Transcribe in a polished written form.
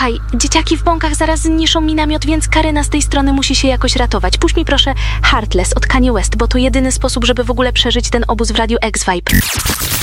Słuchaj, dzieciaki w bąkach zaraz zniszczą mi namiot, więc Karyna z tej strony musi się jakoś ratować. Puść mi proszę Heartless od Kanye West, bo to jedyny sposób, żeby w ogóle przeżyć ten obóz w Radiu X-Vibe.